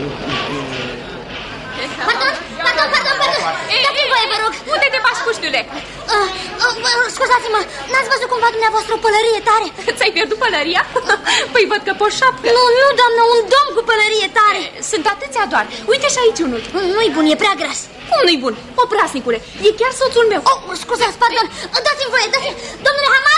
Pardon. Dați-mi voie, vă rog. Unde te bași, puștule? Scuzați-mă, n-ați văzut cumva dumneavoastră o pălărie tare? Ți-ai pierdut pălăria? Păi văd că poți șapcă. Nu, doamnă, un domn cu pălărie tare. Sunt atâția doar. Uite și aici unul. Nu-i bun, e prea gras. Cum nu-i bun? Oprasnicule, e chiar soțul meu. Scuzați, pardon. Dați-mi voie, Domnule Haman!